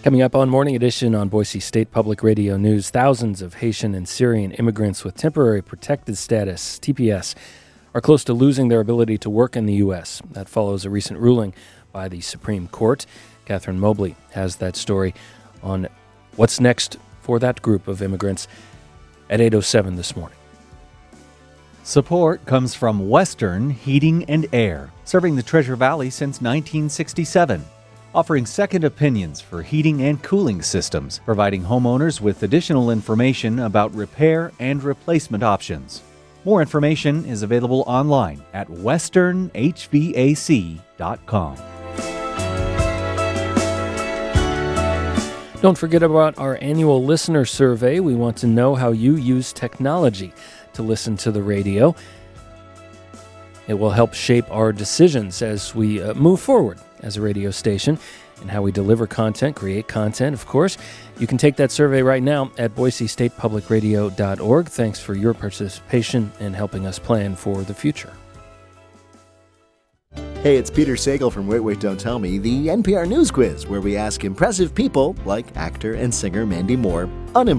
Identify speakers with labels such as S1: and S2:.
S1: Coming up on Morning Edition on Boise State Public Radio News, thousands of Haitian and Syrian immigrants with temporary protected status, TPS, are close to losing their ability to work in the U.S. That follows a recent ruling by the Supreme Court. Catherine Mobley has that story on what's next for that group of immigrants at 8:07 this morning.
S2: Support comes from Western Heating and Air, serving the Treasure Valley since 1967. Offering second opinions for heating and cooling systems, providing homeowners with additional information about repair and replacement options. More information is available online at westernhvac.com.
S1: Don't forget about our annual listener survey. We want to know how you use technology to listen to the radio. It will help shape our decisions as we move forward as a radio station and how we deliver content, create content, of course. You can take that survey right now at boisestatepublicradio.org. Thanks for your participation in helping us plan for the future.
S3: Hey, it's Peter Sagal from Wait, Don't Tell Me, the NPR News Quiz, where we ask impressive people, like actor and singer Mandy Moore,